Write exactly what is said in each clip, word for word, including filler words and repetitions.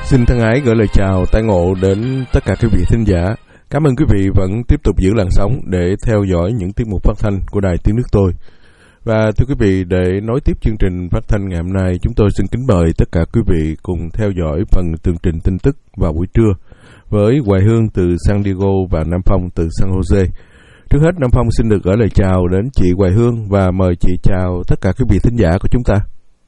Xin thân ái gửi lời chào tái ngộ đến tất cả quý vị thính giả. Cảm ơn quý vị vẫn tiếp tục giữ làn sóng để theo dõi những tiết mục phát thanh của Đài Tiếng Nước Tôi. Và thưa quý vị, để nối tiếp chương trình phát thanh ngày hôm nay, chúng tôi xin kính mời tất cả quý vị cùng theo dõi phần tường trình tin tức vào buổi trưa với Hoài Hương từ San Diego và Nam Phong từ San Jose. Trước hết, Nam Phong xin được gửi lời chào đến chị Hoài Hương và mời chị chào tất cả quý vị thính giả của chúng ta.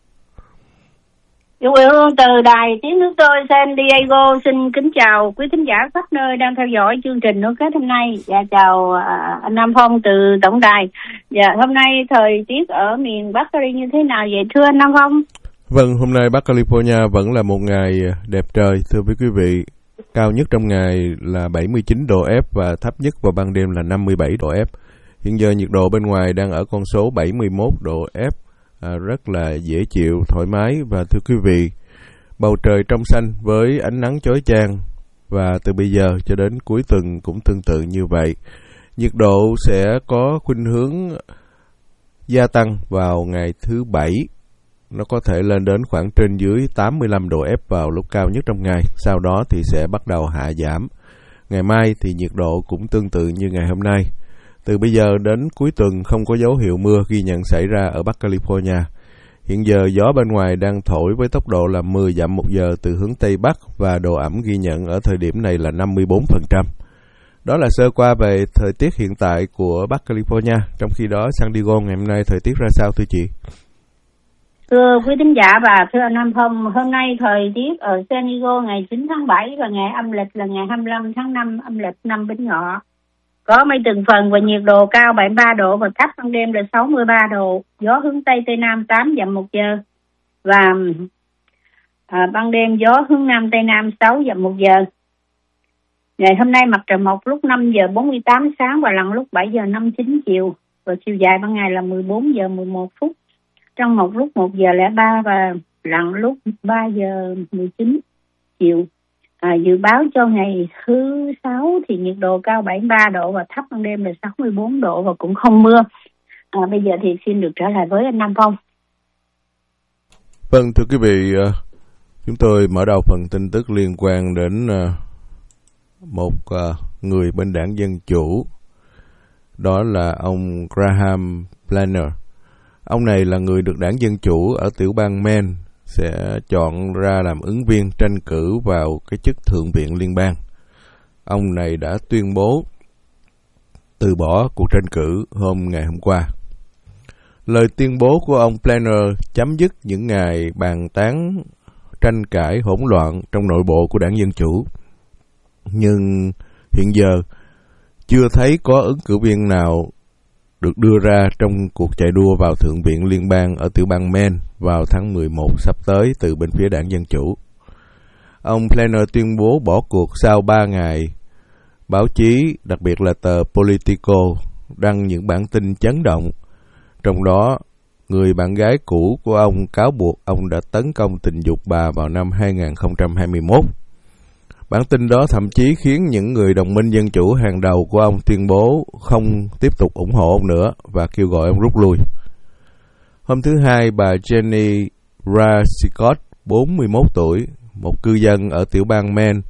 Hoài Hương từ Đài Tiếng Nước Tôi San Diego xin kính chào quý thính giả khắp nơi đang theo dõi chương trình nối kết hôm nay. Và chào à, anh Nam Phong từ tổng đài. Dạ, hôm nay thời tiết ở miền Bắc Cali như thế nào vậy thưa anh Nam Phong? Vâng, hôm nay Bắc California vẫn là một ngày đẹp trời thưa quý vị. Cao nhất trong ngày là bảy mươi chín độ F và thấp nhất vào ban đêm là năm mươi bảy độ F. Hiện giờ nhiệt độ bên ngoài đang ở con số bảy mươi mốt độ F. À, rất là dễ chịu, thoải mái. Và thưa quý vị, bầu trời trong xanh với ánh nắng chói chang. Và từ bây giờ cho đến cuối tuần cũng tương tự như vậy. Nhiệt độ sẽ có khuynh hướng gia tăng vào ngày thứ Bảy. Nó có thể lên đến khoảng trên dưới tám mươi lăm độ F vào lúc cao nhất trong ngày. Sau đó thì sẽ bắt đầu hạ giảm. Ngày mai thì nhiệt độ cũng tương tự như ngày hôm nay. Từ bây giờ đến cuối tuần không có dấu hiệu mưa ghi nhận xảy ra ở Bắc California. Hiện giờ gió bên ngoài đang thổi với tốc độ là mười dặm một giờ từ hướng Tây Bắc và độ ẩm ghi nhận ở thời điểm này là năm mươi bốn phần trăm. Đó là sơ qua về thời tiết hiện tại của Bắc California. Trong khi đó San Diego ngày hôm nay thời tiết ra sao thưa chị? Thưa quý thính giả và thưa anh Nam Phong, hôm nay thời tiết ở San Diego ngày chín tháng bảy và ngày âm lịch là ngày hai mươi lăm tháng năm âm lịch năm Bính Ngọ. Có mây từng phần và nhiệt độ cao bảy mươi ba độ và thấp ban đêm là sáu mươi ba độ. Gió hướng Tây Tây Nam tám dặm một giờ. Và à, ban đêm gió hướng Nam Tây Nam sáu dặm một giờ. Ngày hôm nay mặt trời mọc lúc năm giờ bốn mươi tám sáng và lặn lúc bảy giờ năm mươi chín chiều. Và chiều dài ban ngày là mười bốn giờ mười một phút. Trong một lúc một giờ lẻ ba và lặn lúc ba giờ mười chín chiều. À, dự báo cho ngày thứ sáu thì nhiệt độ cao bảy mươi ba độ và thấp ban đêm là sáu mươi bốn độ và cũng không mưa. À, bây giờ thì xin được trở lại với anh Nam Phong. Vâng, thưa quý vị, chúng tôi mở đầu phần tin tức liên quan đến một người bên đảng Dân Chủ. Đó là ông Graham Blanner. Ông này là người được đảng Dân Chủ ở tiểu bang Maine sẽ chọn ra làm ứng viên tranh cử vào cái chức Thượng viện Liên bang. Ông này đã tuyên bố từ bỏ cuộc tranh cử hôm ngày hôm qua. Lời tuyên bố của ông Blanner chấm dứt những ngày bàn tán tranh cãi hỗn loạn trong nội bộ của đảng Dân Chủ. Nhưng hiện giờ chưa thấy có ứng cử viên nào được đưa ra trong cuộc chạy đua vào Thượng viện Liên bang ở tiểu bang Maine vào tháng mười một sắp tới từ bên phía đảng Dân Chủ. Ông Blanner tuyên bố bỏ cuộc sau ba ngày. Báo chí, đặc biệt là tờ Politico, đăng những bản tin chấn động. Trong đó, người bạn gái cũ của ông cáo buộc ông đã tấn công tình dục bà vào năm hai không hai mốt. Bản tin đó thậm chí khiến những người đồng minh Dân Chủ hàng đầu của ông tuyên bố không tiếp tục ủng hộ ông nữa và kêu gọi ông rút lui. Hôm thứ Hai, bà Jenny Rasicot, bốn mươi mốt tuổi, một cư dân ở tiểu bang Maine,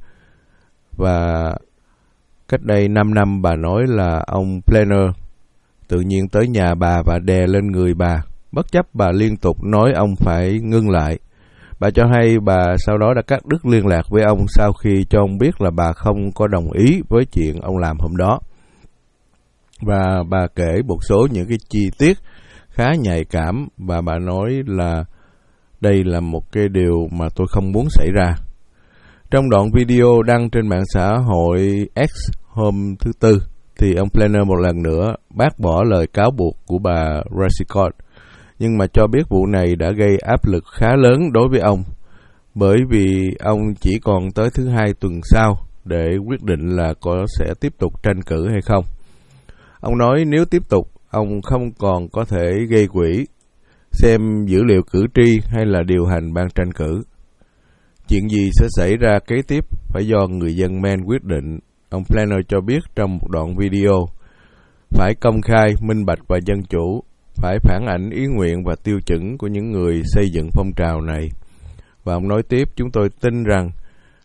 và cách đây năm năm bà nói là ông Blanner tự nhiên tới nhà bà và đè lên người bà, bất chấp bà liên tục nói ông phải ngưng lại. Bà cho hay bà sau đó đã cắt đứt liên lạc với ông sau khi cho ông biết là bà không có đồng ý với chuyện ông làm hôm đó. Và bà kể một số những cái chi tiết khá nhạy cảm và bà nói là đây là một cái điều mà tôi không muốn xảy ra. Trong đoạn video đăng trên mạng xã hội X hôm thứ Tư thì ông Blanner một lần nữa bác bỏ lời cáo buộc của bà Rasicot, nhưng mà cho biết vụ này đã gây áp lực khá lớn đối với ông, bởi vì ông chỉ còn tới thứ Hai tuần sau để quyết định là có sẽ tiếp tục tranh cử hay không. Ông nói nếu tiếp tục, ông không còn có thể gây quỹ, xem dữ liệu cử tri hay là điều hành ban tranh cử. Chuyện gì sẽ xảy ra kế tiếp phải do người dân Maine quyết định, ông Blanner cho biết trong một đoạn video. Phải công khai, minh bạch và dân chủ, phải phản ảnh ý nguyện và tiêu chuẩn của những người xây dựng phong trào này. Và ông nói tiếp, chúng tôi tin rằng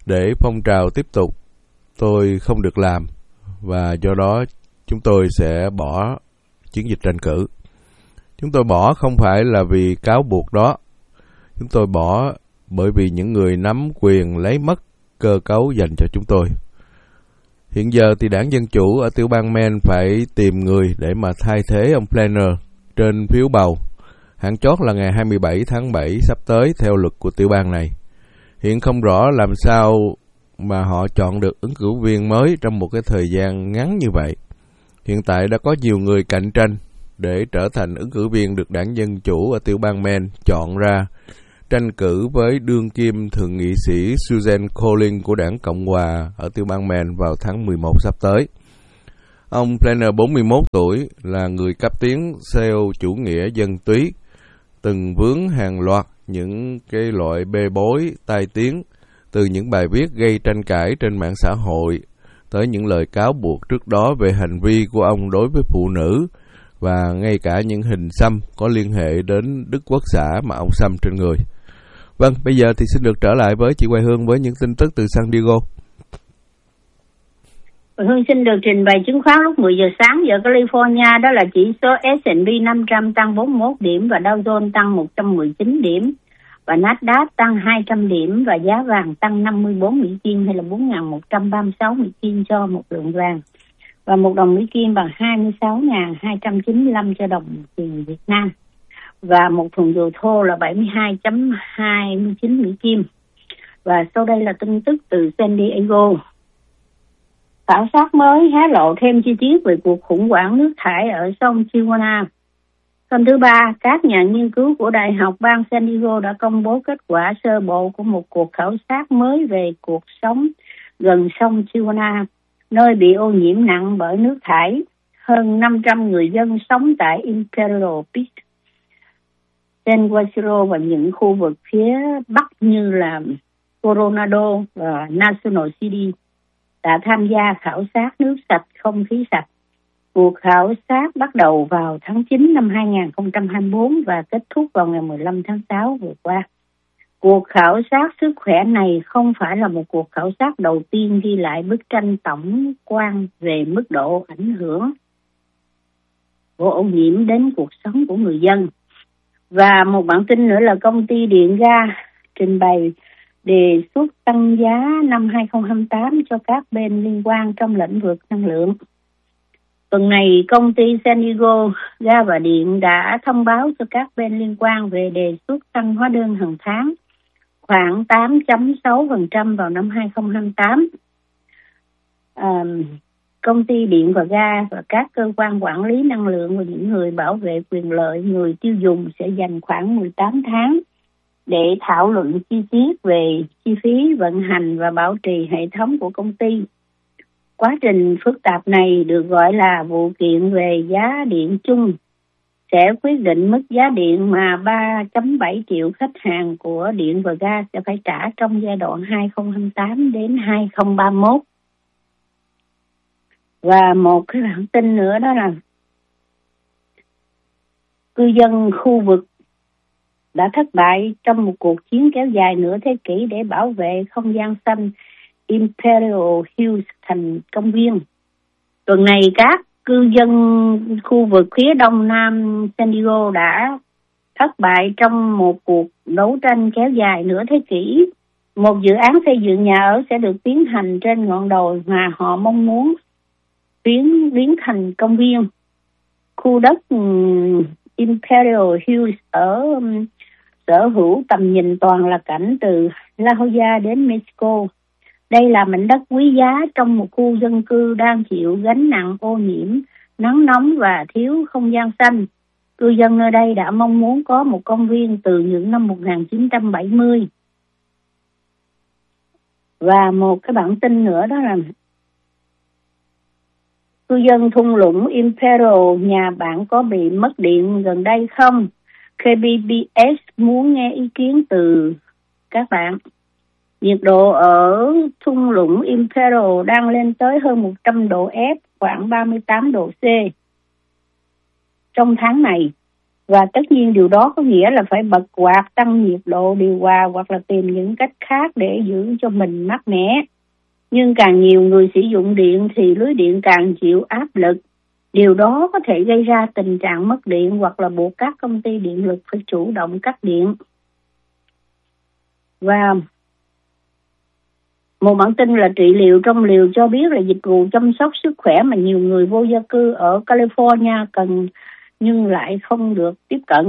để phong trào tiếp tục, tôi không được làm, và do đó chúng tôi sẽ bỏ chiến dịch tranh cử. Chúng tôi bỏ không phải là vì cáo buộc đó. Chúng tôi bỏ bởi vì những người nắm quyền lấy mất cơ cấu dành cho chúng tôi. Hiện giờ thì đảng Dân Chủ ở tiểu bang Maine phải tìm người để mà thay thế ông Planner trên phiếu bầu. Hạn chót là ngày hai mươi bảy tháng bảy sắp tới theo luật của tiểu bang này. Hiện không rõ làm sao mà họ chọn được ứng cử viên mới trong một cái thời gian ngắn như vậy. Hiện tại đã có nhiều người cạnh tranh để trở thành ứng cử viên được đảng Dân Chủ ở tiểu bang Maine chọn ra, tranh cử với đương kim thượng nghị sĩ Susan Collins của đảng Cộng hòa ở tiểu bang Maine vào tháng mười một sắp tới. Ông Planner, bốn mươi mốt tuổi, là người cấp tiến xê e ô chủ nghĩa dân túy, từng vướng hàng loạt những cái loại bê bối, tai tiếng, từ những bài viết gây tranh cãi trên mạng xã hội tới những lời cáo buộc trước đó về hành vi của ông đối với phụ nữ, và ngay cả những hình xăm có liên hệ đến Đức Quốc xã mà ông xăm trên người. Vâng, bây giờ thì xin được trở lại với chị Hoài Hương với những tin tức từ San Diego. Hương xin được trình bày chứng khoán lúc mười giờ sáng giờ California, đó là chỉ số S and P năm trăm tăng bốn mươi mốt điểm và Dow Jones tăng một trăm mười chín điểm và Nasdaq tăng hai trăm điểm và giá vàng tăng năm mươi tư Mỹ Kim hay là bốn nghìn một trăm ba mươi sáu Mỹ Kim cho một lượng vàng, và một đồng Mỹ Kim bằng hai mươi sáu nghìn hai trăm chín mươi lăm cho đồng tiền Việt Nam, và một thùng dầu thô là bảy mươi hai phẩy hai mươi chín Mỹ Kim. Và sau đây là tin tức từ San Diego. Khảo sát mới hé lộ thêm chi tiết về cuộc khủng hoảng nước thải ở sông Chihuahua. Hôm thứ Ba, các nhà nghiên cứu của Đại học bang San Diego đã công bố kết quả sơ bộ của một cuộc khảo sát mới về cuộc sống gần sông Chihuahua, nơi bị ô nhiễm nặng bởi nước thải. Hơn năm trăm người dân sống tại Imperial Beach, San Joaquin và những khu vực phía bắc như là Coronado và National City đã tham gia khảo sát nước sạch, không khí sạch. Cuộc khảo sát bắt đầu vào tháng chín năm hai nghìn không trăm hai mươi tư và kết thúc vào ngày mười lăm tháng sáu vừa qua. Cuộc khảo sát sức khỏe này không phải là một cuộc khảo sát đầu tiên ghi lại bức tranh tổng quan về mức độ ảnh hưởng của ô nhiễm đến cuộc sống của người dân. Và một bản tin nữa là công ty điện ga trình bày đề xuất tăng giá năm hai nghìn không trăm hai mươi tám cho các bên liên quan trong lĩnh vực năng lượng. Tuần này, công ty San Diego Ga và Điện đã thông báo cho các bên liên quan về đề xuất tăng hóa đơn hàng tháng khoảng tám phẩy sáu phần trăm vào năm hai nghìn không trăm hai mươi tám. À, công ty điện và ga và các cơ quan quản lý năng lượng và những người bảo vệ quyền lợi người tiêu dùng sẽ dành khoảng mười tám tháng để thảo luận chi tiết về chi phí vận hành và bảo trì hệ thống của công ty. Quá trình phức tạp này được gọi là vụ kiện về giá điện chung, sẽ quyết định mức giá điện mà ba phẩy bảy triệu khách hàng của điện và ga sẽ phải trả trong giai đoạn hai nghìn không trăm hai mươi tám đến hai nghìn không trăm ba mươi mốt. Và một cái bản tin nữa đó là cư dân khu vực đã thất bại trong một cuộc chiến kéo dài nửa thế kỷ để bảo vệ không gian xanh Imperial Hills thành công viên. Tuần này, các cư dân khu vực phía đông nam San Diego đã thất bại trong một cuộc đấu tranh kéo dài nửa thế kỷ. Một dự án xây dựng nhà ở sẽ được tiến hành trên ngọn đồi mà họ mong muốn biến biến thành công viên. Khu đất um, Imperial Hills ở um, sở hữu tầm nhìn toàn là cảnh từ La Jolla đến Mexico. Đây là mảnh đất quý giá trong một khu dân cư đang chịu gánh nặng ô nhiễm, nắng nóng và thiếu không gian xanh. Cư dân nơi đây đã mong muốn có một công viên từ những năm một nghìn chín trăm bảy mươi. Và một cái bản tin nữa đó là cư dân thung lũng Imperial, nhà bạn có bị mất điện gần đây không? K B B S muốn nghe ý kiến từ các bạn. Nhiệt độ ở thung lũng Imperial đang lên tới hơn một trăm độ F, khoảng ba mươi tám độ C. Trong tháng này, Và tất nhiên điều đó có nghĩa là phải bật quạt, tăng nhiệt độ điều hòa hoặc là tìm những cách khác để giữ cho mình mát mẻ. Nhưng càng nhiều người sử dụng điện thì lưới điện càng chịu áp lực. Điều đó có thể gây ra tình trạng mất điện hoặc là buộc các công ty điện lực phải chủ động cắt điện. Và một bản tin là trị liệu trong liều cho biết là dịch vụ chăm sóc sức khỏe mà nhiều người vô gia cư ở California cần nhưng lại không được tiếp cận.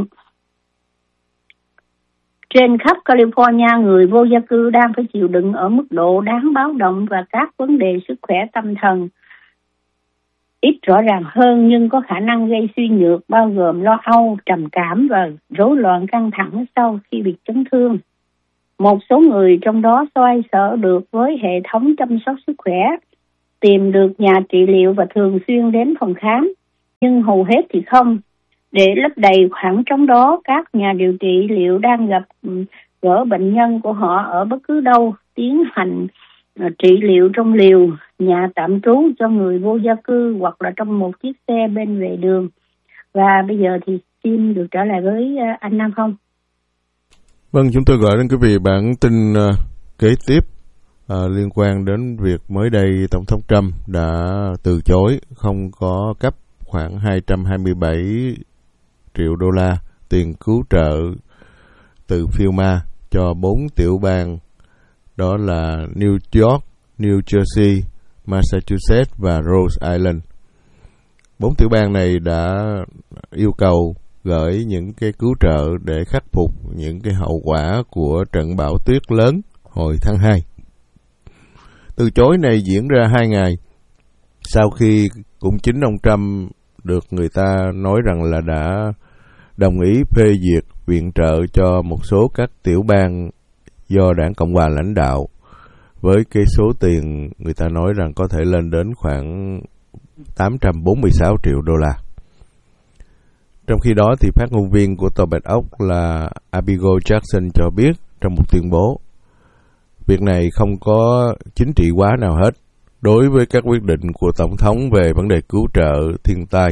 Trên khắp California, người vô gia cư đang phải chịu đựng ở mức độ đáng báo động và các vấn đề sức khỏe tâm thần ít rõ ràng hơn nhưng có khả năng gây suy nhược, bao gồm lo âu, trầm cảm và rối loạn căng thẳng sau khi bị chấn thương. Một số người trong đó xoay sở được với hệ thống chăm sóc sức khỏe, tìm được nhà trị liệu và thường xuyên đến phòng khám, nhưng hầu hết thì không. Để lấp đầy khoảng trống đó, các nhà điều trị liệu đang gặp gỡ bệnh nhân của họ ở bất cứ đâu, tiến hành trị liệu trong liều, nhà tạm trú cho người vô gia cư hoặc là trong một chiếc xe bên vệ đường. Và bây giờ thì xin được trở lại với anh Nam Phong. Vâng, chúng tôi gửi đến quý vị bản tin uh, kế tiếp uh, liên quan đến việc mới đây Tổng thống Trump đã từ chối không có cấp khoảng hai trăm hai mươi bảy triệu đô la tiền cứu trợ từ FEMA cho bốn tiểu bang, đó là New York, New Jersey, Massachusetts và Rhode Island. Bốn tiểu bang này đã yêu cầu gửi những cái cứu trợ để khắc phục những cái hậu quả của trận bão tuyết lớn hồi tháng hai. Từ chối này diễn ra hai ngày sau khi cũng chính ông Trump được người ta nói rằng là đã đồng ý phê duyệt viện trợ cho một số các tiểu bang do Đảng Cộng hòa lãnh đạo với cái số tiền người ta nói rằng có thể lên đến khoảng tám trăm bốn mươi sáu triệu đô la. Trong khi đó thì phát ngôn viên của Tòa Bạch Ốc là Abigail Jackson cho biết trong một tuyên bố, việc này không có chính trị hóa nào hết đối với các quyết định của Tổng thống về vấn đề cứu trợ thiên tai.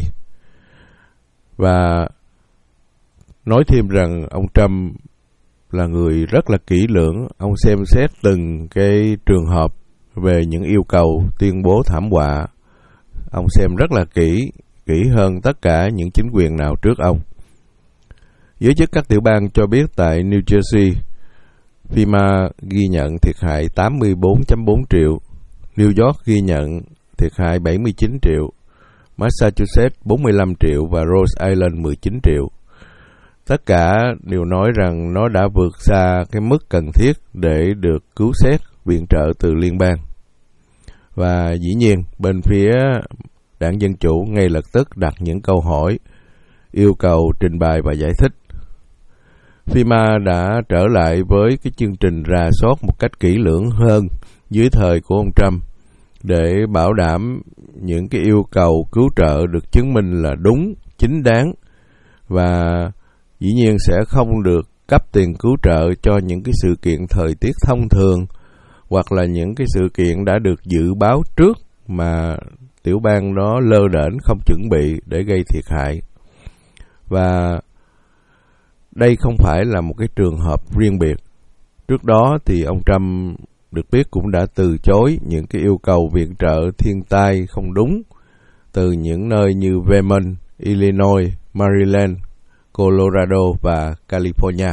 Và nói thêm rằng ông Trump là người rất là kỹ lưỡng, ông xem xét từng cái trường hợp về những yêu cầu tuyên bố thảm họa. Ông xem rất là kỹ, kỹ hơn tất cả những chính quyền nào trước ông. Giới chức các tiểu bang cho biết tại New Jersey, FEMA ghi nhận thiệt hại tám mươi bốn phẩy bốn triệu, New York ghi nhận thiệt hại bảy mươi chín triệu, Massachusetts bốn mươi lăm triệu và Rhode Island mười chín triệu. Tất cả đều nói rằng nó đã vượt xa cái mức cần thiết để được cứu xét viện trợ từ liên bang. Và dĩ nhiên, bên phía Đảng Dân Chủ ngay lập tức đặt những câu hỏi, yêu cầu trình bày và giải thích. FEMA đã trở lại với cái chương trình rà soát một cách kỹ lưỡng hơn dưới thời của ông Trump để bảo đảm những cái yêu cầu cứu trợ được chứng minh là đúng, chính đáng và dĩ nhiên sẽ không được cấp tiền cứu trợ cho những cái sự kiện thời tiết thông thường hoặc là những cái sự kiện đã được dự báo trước mà tiểu bang đó lơ đễnh không chuẩn bị để gây thiệt hại. Và đây không phải là một cái trường hợp riêng biệt. Trước đó thì ông Trump được biết cũng đã từ chối những cái yêu cầu viện trợ thiên tai không đúng từ những nơi như Vermont, Illinois, Maryland, Colorado và California.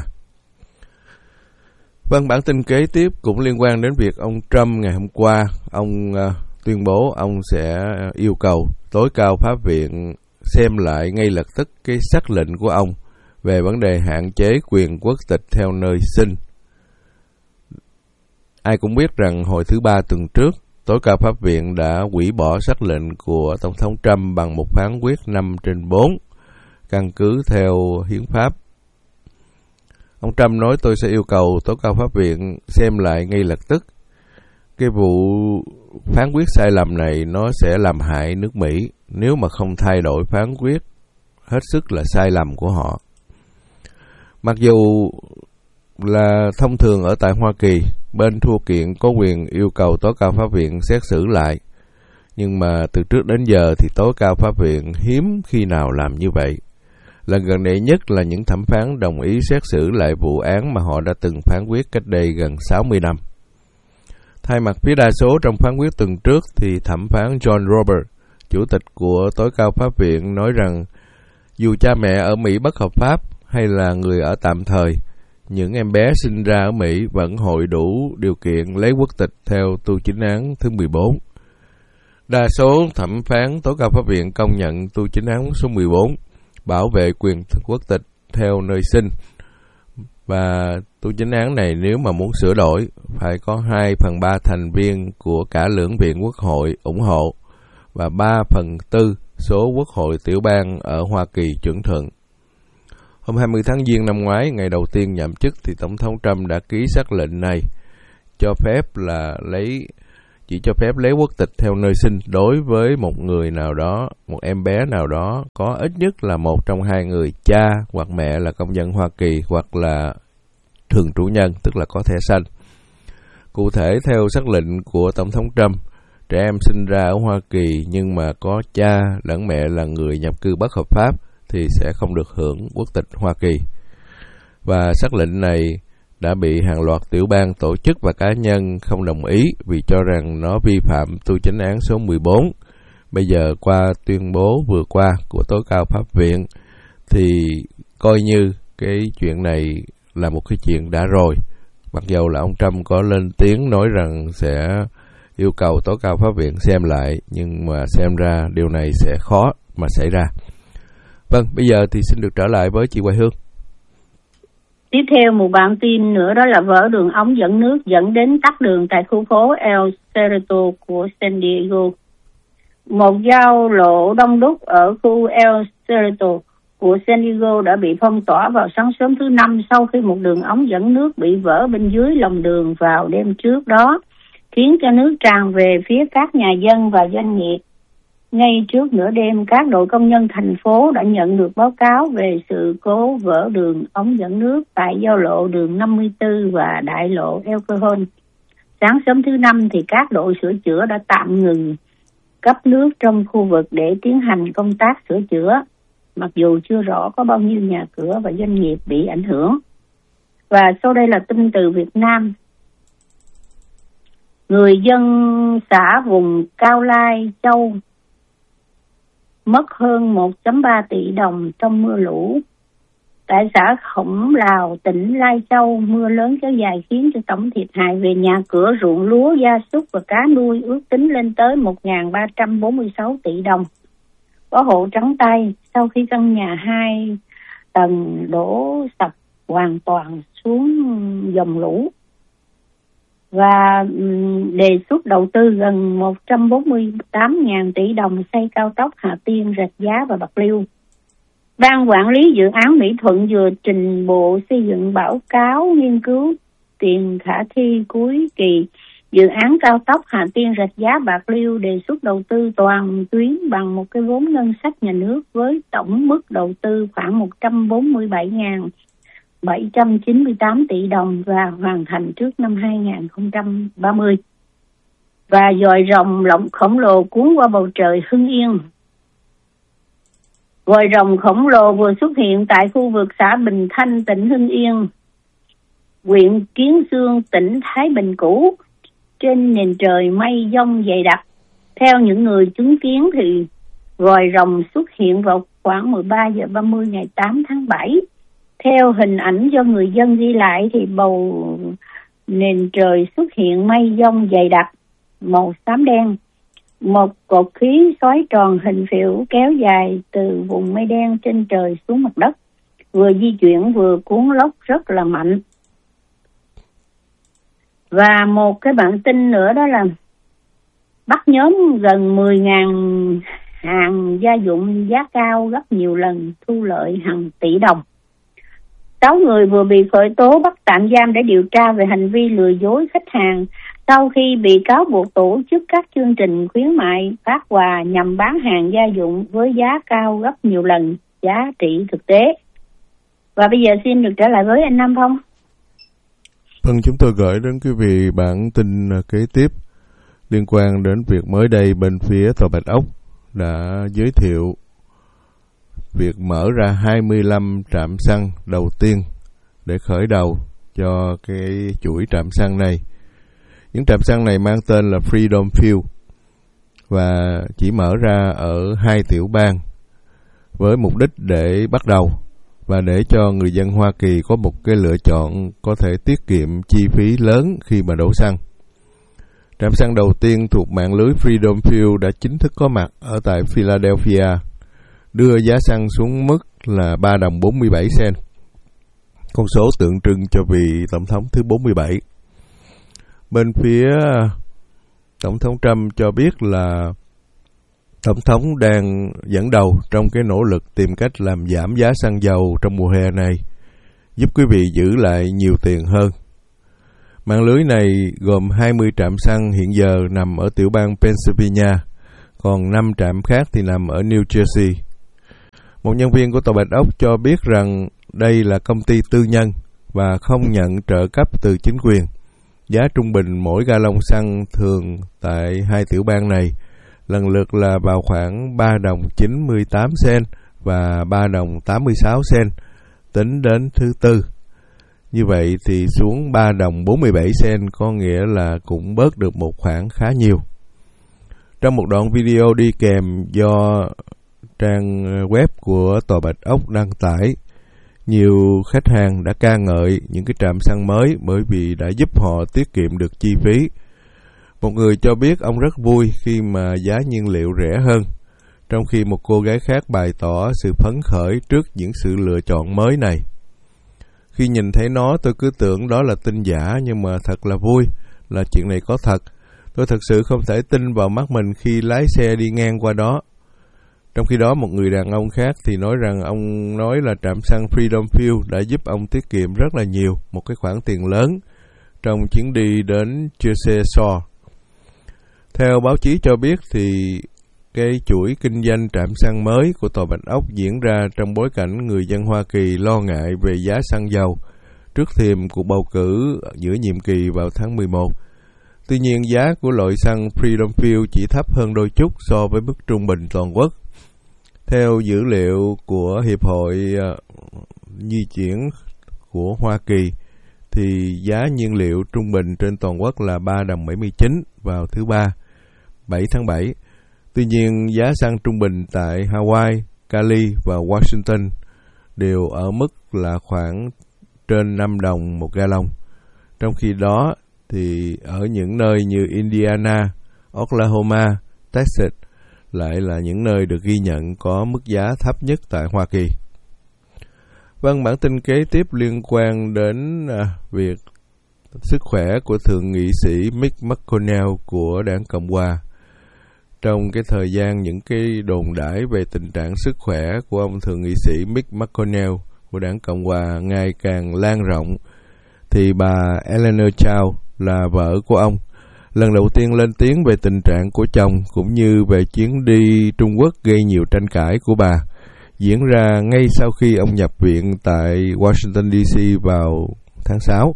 Vâng, bản tin kế tiếp cũng liên quan đến việc ông Trump ngày hôm qua, ông uh, tuyên bố ông sẽ yêu cầu tối cao pháp viện xem lại ngay lập tức cái sắc lệnh của ông về vấn đề hạn chế quyền quốc tịch theo nơi sinh. Ai cũng biết rằng hồi thứ ba tuần trước, tối cao pháp viện đã hủy bỏ sắc lệnh của Tổng thống Trump bằng một phán quyết năm trên bốn, căn cứ theo hiến pháp. Ông Trump nói tôi sẽ yêu cầu tối cao pháp viện xem lại ngay lập tức. Cái vụ phán quyết sai lầm này nó sẽ làm hại nước Mỹ nếu mà không thay đổi phán quyết hết sức là sai lầm của họ. Mặc dù là thông thường ở tại Hoa Kỳ, bên thua kiện có quyền yêu cầu tối cao pháp viện xét xử lại. Nhưng mà từ trước đến giờ thì tối cao pháp viện hiếm khi nào làm như vậy. Lần gần đây nhất là những thẩm phán đồng ý xét xử lại vụ án mà họ đã từng phán quyết cách đây gần sáu mươi năm. Thay mặt phía đa số trong phán quyết tuần trước thì thẩm phán John Roberts, chủ tịch của tối cao pháp viện, nói rằng dù cha mẹ ở Mỹ bất hợp pháp hay là người ở tạm thời, những em bé sinh ra ở Mỹ vẫn hội đủ điều kiện lấy quốc tịch theo tu chính án thứ mười bốn. Đa số thẩm phán tối cao pháp viện công nhận tu chính án số mười bốn bảo vệ quyền quốc tịch theo nơi sinh. Và tu chính án này nếu mà muốn sửa đổi phải có hai phần ba thành viên của cả lưỡng viện quốc hội ủng hộ và ba phần tư số quốc hội tiểu bang ở Hoa Kỳ chuẩn thuận. Hôm hai mươi tháng Giêng năm ngoái, ngày đầu tiên nhậm chức, thì Tổng thống Trump đã ký sắc lệnh này cho phép là lấy chỉ cho phép lấy quốc tịch theo nơi sinh đối với một người nào đó, một em bé nào đó có ít nhất là một trong hai người cha hoặc mẹ là công dân Hoa Kỳ hoặc là thường trú nhân, tức là có thẻ xanh. Cụ thể, theo sắc lệnh của Tổng thống Trump, trẻ em sinh ra ở Hoa Kỳ nhưng mà có cha lẫn mẹ là người nhập cư bất hợp pháp thì sẽ không được hưởng quốc tịch Hoa Kỳ. Và sắc lệnh này đã bị hàng loạt tiểu bang, tổ chức và cá nhân không đồng ý vì cho rằng nó vi phạm tu chính án số mười bốn. Bây giờ qua tuyên bố vừa qua của tối cao pháp viện thì coi như cái chuyện này là một cái chuyện đã rồi. Mặc dầu là ông Trump có lên tiếng nói rằng sẽ yêu cầu tối cao pháp viện xem lại, nhưng mà xem ra điều này sẽ khó mà xảy ra. Vâng, bây giờ thì xin được trở lại với chị Hoài Hương. Tiếp theo một bản tin nữa, đó là vỡ đường ống dẫn nước dẫn đến tắc đường tại khu phố El Cerrito của San Diego. Một giao lộ đông đúc ở khu El Cerrito của San Diego đã bị phong tỏa vào sáng sớm thứ Năm sau khi một đường ống dẫn nước bị vỡ bên dưới lòng đường vào đêm trước đó, khiến cho nước tràn về phía các nhà dân và doanh nghiệp. Ngay trước nửa đêm, các đội công nhân thành phố đã nhận được báo cáo về sự cố vỡ đường ống dẫn nước tại giao lộ đường năm mươi tư và đại lộ El Cajon. Sáng sớm thứ Năm thì các đội sửa chữa đã tạm ngừng cấp nước trong khu vực để tiến hành công tác sửa chữa, mặc dù chưa rõ có bao nhiêu nhà cửa và doanh nghiệp bị ảnh hưởng. Và sau đây là tin từ Việt Nam. Người dân xã vùng Cao Lai, Châu mất hơn một phẩy ba tỷ đồng trong mưa lũ. Tại xã Khổng Lào, tỉnh Lai Châu, mưa lớn kéo dài khiến cho tổng thiệt hại về nhà cửa, ruộng lúa, gia súc và cá nuôi ước tính lên tới một nghìn ba trăm bốn mươi sáu tỷ đồng. Có hộ trắng tay sau khi căn nhà hai tầng đổ sập hoàn toàn xuống dòng lũ. Và đề xuất đầu tư gần một trăm bốn mươi tám nghìn tỷ đồng xây cao tốc Hà Tiên, Rạch Giá và Bạc Liêu. Ban quản lý dự án Mỹ Thuận vừa trình Bộ Xây dựng báo cáo nghiên cứu tiền khả thi cuối kỳ dự án cao tốc Hà Tiên, Rạch Giá, Bạc Liêu, đề xuất đầu tư toàn tuyến bằng một cái vốn ngân sách nhà nước với tổng mức đầu tư khoảng một trăm bốn mươi bảy nghìn bảy trăm chín mươi tám tỷ đồng và hoàn thành trước năm hai nghìn không trăm ba mươi. Và dòi rồng lộng khổng lồ cuốn qua bầu trời Hưng Yên. Vòi rồng khổng lồ vừa xuất hiện tại khu vực xã Bình Thanh, tỉnh Hưng Yên, huyện Kiến Xương, tỉnh Thái Bình cũ, trên nền trời mây giông dày đặc. Theo những người chứng kiến thì vòi rồng xuất hiện vào khoảng mười ba giờ ba mươi ngày tám tháng bảy. Theo hình ảnh do người dân ghi lại thì bầu nền trời xuất hiện mây giông dày đặc màu xám đen. Một cột khí xoáy tròn hình phễu kéo dài từ vùng mây đen trên trời xuống mặt đất, vừa di chuyển vừa cuốn lốc rất là mạnh. Và một cái bản tin nữa đó là bắt nhóm gần mười nghìn hàng gia dụng giá cao gấp nhiều lần, thu lợi hàng tỷ đồng. Sáu người vừa bị khởi tố bắt tạm giam để điều tra về hành vi lừa dối khách hàng sau khi bị cáo buộc tổ chức các chương trình khuyến mại phát quà nhằm bán hàng gia dụng với giá cao gấp nhiều lần giá trị thực tế. Và bây giờ xin được trở lại với anh Nam Phong. Vâng, chúng tôi gửi đến quý vị bản tin kế tiếp liên quan đến việc mới đây bên phía Tòa Bạch Ốc đã giới thiệu việc mở ra hai mươi lăm trạm xăng đầu tiên để khởi đầu cho cái chuỗi trạm xăng này. Những trạm xăng này mang tên là Freedom Fuel và chỉ mở ra ở hai tiểu bang với mục đích để bắt đầu và để cho người dân Hoa Kỳ có một cái lựa chọn có thể tiết kiệm chi phí lớn khi mà đổ xăng. Trạm xăng đầu tiên thuộc mạng lưới Freedom Fuel đã chính thức có mặt ở tại Philadelphia, đưa giá xăng xuống mức là ba đồng bốn mươi bảy cent, con số tượng trưng cho vị Tổng thống thứ bốn mươi bảy. Bên phía Tổng thống Trump cho biết là Tổng thống đang dẫn đầu trong cái nỗ lực tìm cách làm giảm giá xăng dầu trong mùa hè này, giúp quý vị giữ lại nhiều tiền hơn. Mạng lưới này gồm hai mươi trạm xăng hiện giờ nằm ở tiểu bang Pennsylvania, còn năm trạm khác thì nằm ở New Jersey. Một nhân viên của Tòa Bạch Ốc cho biết rằng đây là công ty tư nhân và không nhận trợ cấp từ chính quyền. Giá trung bình mỗi ga-lông xăng thường tại hai tiểu bang này lần lượt là vào khoảng ba đồng chín mươi tám cent và ba đồng tám mươi sáu cent tính đến thứ Tư. Như vậy thì xuống ba đồng bốn mươi bảy cent, có nghĩa là cũng bớt được một khoản khá nhiều. Trong một đoạn video đi kèm do trang web của Tòa Bạch Ốc đăng tải, nhiều khách hàng đã ca ngợi những cái trạm xăng mới bởi vì đã giúp họ tiết kiệm được chi phí. Một người cho biết ông rất vui khi mà giá nhiên liệu rẻ hơn, trong khi một cô gái khác bày tỏ sự phấn khởi trước những sự lựa chọn mới này. Khi nhìn thấy nó, tôi cứ tưởng đó là tin giả, nhưng mà thật là vui là chuyện này có thật. Tôi thật sự không thể tin vào mắt mình khi lái xe đi ngang qua đó. Trong khi đó, một người đàn ông khác thì nói rằng ông nói là trạm xăng Freedom Fuel đã giúp ông tiết kiệm rất là nhiều, một cái khoản tiền lớn trong chuyến đi đến Jersey Shore. Theo báo chí cho biết thì cái chuỗi kinh doanh trạm xăng mới của Tòa Bạch Ốc diễn ra trong bối cảnh người dân Hoa Kỳ lo ngại về giá xăng dầu trước thềm cuộc bầu cử giữa nhiệm kỳ vào tháng mười một. Tuy nhiên, giá của loại xăng Freedom Fuel chỉ thấp hơn đôi chút so với mức trung bình toàn quốc. Theo dữ liệu của Hiệp hội Di chuyển của Hoa Kỳ, thì giá nhiên liệu trung bình trên toàn quốc là ba đồng bảy mươi chín vào thứ Ba, bảy tháng bảy. Tuy nhiên, giá xăng trung bình tại Hawaii, Cali và Washington đều ở mức là khoảng trên năm đồng một ga-lông. Trong khi đó, thì ở những nơi như Indiana, Oklahoma, Texas lại là những nơi được ghi nhận có mức giá thấp nhất tại Hoa Kỳ. Vâng, bản tin kế tiếp liên quan đến à, việc sức khỏe của Thượng nghị sĩ Mitch McConnell của đảng Cộng hòa. Trong cái thời gian những cái đồn đãi về tình trạng sức khỏe của ông Thượng nghị sĩ Mitch McConnell của đảng Cộng hòa ngày càng lan rộng, thì bà Eleanor Chao là vợ của ông lần đầu tiên lên tiếng về tình trạng của chồng cũng như về chuyến đi Trung Quốc gây nhiều tranh cãi của bà, diễn ra ngay sau khi ông nhập viện tại Washington đê xê vào tháng sáu.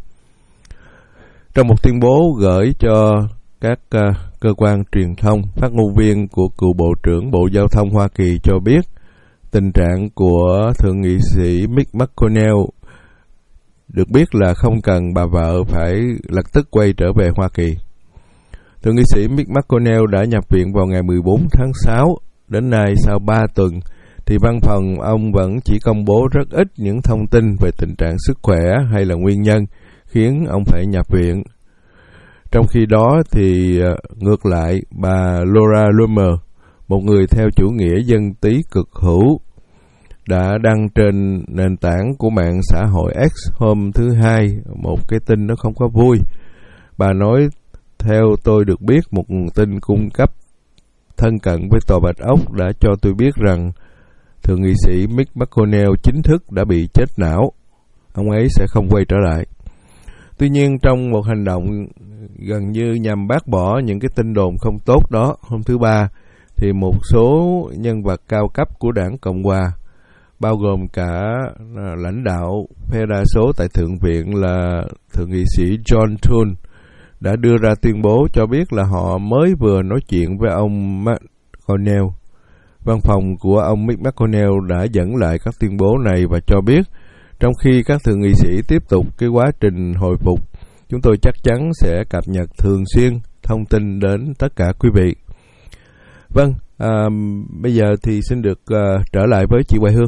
Trong một tuyên bố gửi cho các uh, cơ quan truyền thông, phát ngôn viên của cựu Bộ trưởng Bộ Giao thông Hoa Kỳ cho biết tình trạng của Thượng nghị sĩ Mitch McConnell được biết là không cần bà vợ phải lập tức quay trở về Hoa Kỳ. Thượng nghị sĩ Mitch McConnell đã nhập viện vào ngày mười bốn tháng sáu. Đến nay, sau ba tuần, thì văn phòng ông vẫn chỉ công bố rất ít những thông tin về tình trạng sức khỏe hay là nguyên nhân khiến ông phải nhập viện. Trong khi đó thì ngược lại, bà Laura Loomer, một người theo chủ nghĩa dân túy cực hữu, đã đăng trên nền tảng của mạng xã hội X hôm thứ Hai một cái tin nó không có vui. Bà nói, theo tôi được biết, một nguồn tin cung cấp thân cận với Tòa Bạch Ốc đã cho tôi biết rằng Thượng nghị sĩ Mitch McConnell chính thức đã bị chết não. Ông ấy sẽ không quay trở lại. Tuy nhiên, trong một hành động gần như nhằm bác bỏ những cái tin đồn không tốt đó, hôm thứ Ba, thì một số nhân vật cao cấp của đảng Cộng hòa, bao gồm cả lãnh đạo phe đa số tại Thượng viện là Thượng nghị sĩ John Thune, đã đưa ra tuyên bố cho biết là họ mới vừa nói chuyện với ông McConnell Văn phòng của ông Mitch McConnell đã dẫn lại các tuyên bố này và cho biết, trong khi các thượng nghị sĩ tiếp tục cái quá trình hồi phục, chúng tôi chắc chắn sẽ cập nhật thường xuyên thông tin đến tất cả quý vị. Vâng, à, bây giờ thì xin được uh, trở lại với chị Hoài Hương.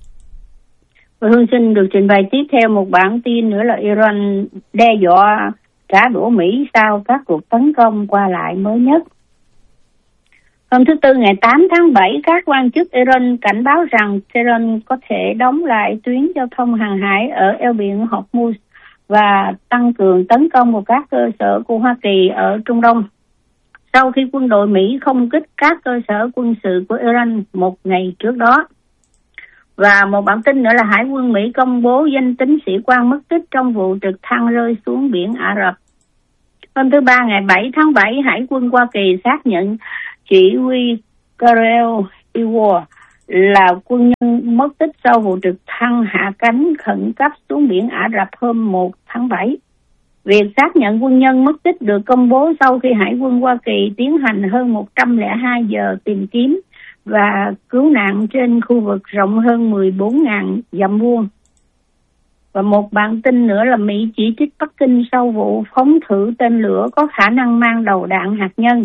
Và Hương xin được trình bày tiếp theo một bản tin nữa là Iran đe dọa trả đũa Mỹ sau các cuộc tấn công qua lại mới nhất. Hôm thứ Tư ngày tám tháng bảy, các quan chức Iran cảnh báo rằng Tehran có thể đóng lại tuyến giao thông hàng hải ở eo biển Hormuz và tăng cường tấn công vào các cơ sở của Hoa Kỳ ở Trung Đông. Sau khi quân đội Mỹ không kích các cơ sở quân sự của Iran một ngày trước đó. Và một bản tin nữa là Hải quân Mỹ công bố danh tính sĩ quan mất tích trong vụ trực thăng rơi xuống biển Ả Rập. Hôm thứ Ba ngày bảy tháng bảy, Hải quân Hoa Kỳ xác nhận chỉ huy Karel Ewell là quân nhân mất tích sau vụ trực thăng hạ cánh khẩn cấp xuống biển Ả Rập hôm một tháng bảy. Việc xác nhận quân nhân mất tích được công bố sau khi Hải quân Hoa Kỳ tiến hành hơn một trăm lẻ hai giờ tìm kiếm và cứu nạn trên khu vực rộng hơn mười bốn nghìn dặm vuông. Và một bản tin nữa là Mỹ chỉ trích Bắc Kinh sau vụ phóng thử tên lửa có khả năng mang đầu đạn hạt nhân.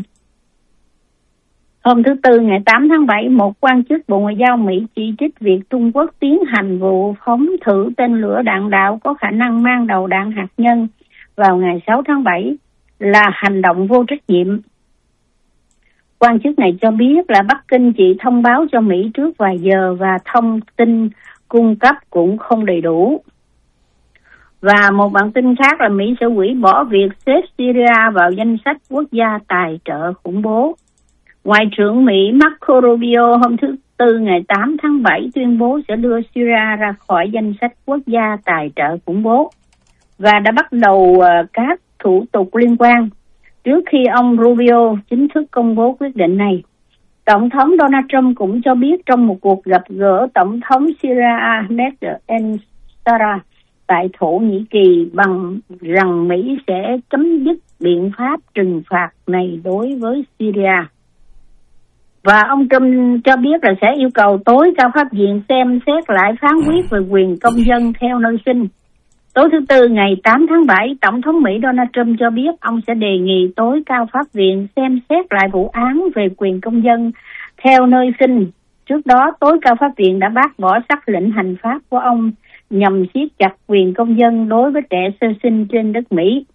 Hôm thứ Tư ngày tám tháng bảy, một quan chức Bộ Ngoại giao Mỹ chỉ trích việc Trung Quốc tiến hành vụ phóng thử tên lửa đạn đạo có khả năng mang đầu đạn hạt nhân vào ngày sáu tháng bảy là hành động vô trách nhiệm. Quan chức này cho biết là Bắc Kinh chỉ thông báo cho Mỹ trước vài giờ và thông tin cung cấp cũng không đầy đủ. Và một bản tin khác là Mỹ sẽ hủy bỏ việc xếp Syria vào danh sách quốc gia tài trợ khủng bố. Ngoại trưởng Mỹ Marco Rubio hôm thứ Tư ngày tám tháng bảy tuyên bố sẽ đưa Syria ra khỏi danh sách quốc gia tài trợ khủng bố và đã bắt đầu uh, các thủ tục liên quan. Trước khi ông Rubio chính thức công bố quyết định này, Tổng thống Donald Trump cũng cho biết trong một cuộc gặp gỡ Tổng thống Syria Ahmed al-Shara tại Thổ Nhĩ Kỳ bằng rằng Mỹ sẽ chấm dứt biện pháp trừng phạt này đối với Syria. Và ông Trump cho biết là sẽ yêu cầu tối cao pháp viện xem xét lại phán quyết về quyền công dân theo nơi sinh. Tối thứ Tư ngày tám tháng bảy, Tổng thống Mỹ Donald Trump cho biết ông sẽ đề nghị tối cao pháp viện xem xét lại vụ án về quyền công dân theo nơi sinh. Trước đó, tối cao pháp viện đã bác bỏ sắc lệnh hành pháp của ông nhằm siết chặt quyền công dân đối với trẻ sơ sinh trên đất Mỹ.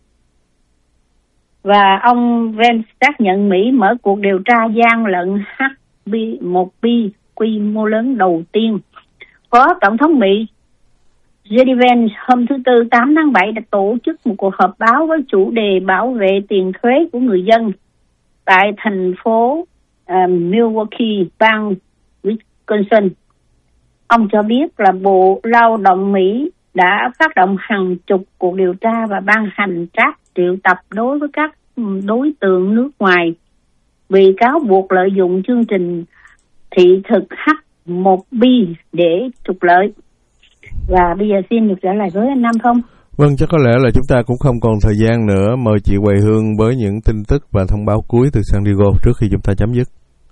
Và ông Vance xác nhận Mỹ mở cuộc điều tra gian lận H B một B quy mô lớn đầu tiên. Phó Tổng thống Mỹ J D Vance hôm thứ Tư tám tháng bảy đã tổ chức một cuộc họp báo với chủ đề bảo vệ tiền thuế của người dân tại thành phố uh, Milwaukee, bang Wisconsin. Ông cho biết là Bộ Lao động Mỹ đã phát động hàng chục cuộc điều tra và ban hành trác triệu tập đối với các đối tượng nước ngoài bị cáo buộc lợi dụng chương trình thị thực H một B để trục lợi. Và bây giờ xin được trở lại với anh Nam Phong. Vâng, chắc có lẽ là chúng ta cũng không còn thời gian nữa. Mời chị Hoài Hương với những tin tức và thông báo cuối từ San Diego trước khi chúng ta chấm dứt.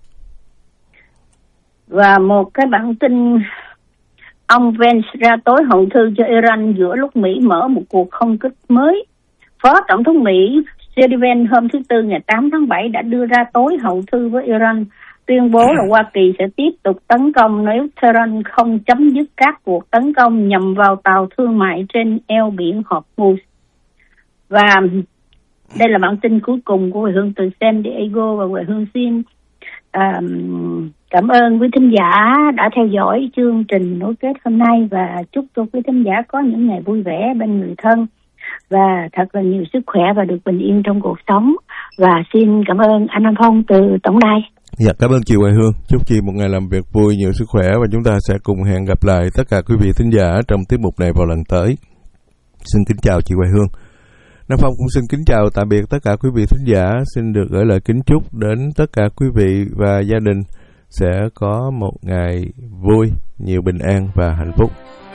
Và một cái bản tin, ông Vance ra tối hậu thư cho Iran giữa lúc Mỹ mở một cuộc không kích mới. Phó Tổng thống Mỹ J D Vance hôm thứ Tư ngày tám tháng bảy đã đưa ra tối hậu thư với Iran, tuyên bố là Hoa Kỳ sẽ tiếp tục tấn công nếu Tehran không chấm dứt các cuộc tấn công nhằm vào tàu thương mại trên eo biển Hormuz. Và đây là bản tin cuối cùng của Huệ Hương từ San Diego, và Huệ Hương xin à, cảm ơn quý thính giả đã theo dõi chương trình nối kết hôm nay và chúc cho quý thính giả có những ngày vui vẻ bên người thân và thật là nhiều sức khỏe và được bình yên trong cuộc sống. Và xin cảm ơn anh Nam Phong từ tổng đài. Dạ, cảm ơn chị Hoài Hương. Chúc chị một ngày làm việc vui, nhiều sức khỏe, và chúng ta sẽ cùng hẹn gặp lại tất cả quý vị thính giả trong tiết mục này vào lần tới. Xin kính chào chị Hoài Hương. Nam Phong cũng xin kính chào tạm biệt tất cả quý vị thính giả. Xin được gửi lời kính chúc đến tất cả quý vị và gia đình sẽ có một ngày vui, nhiều bình an và hạnh phúc.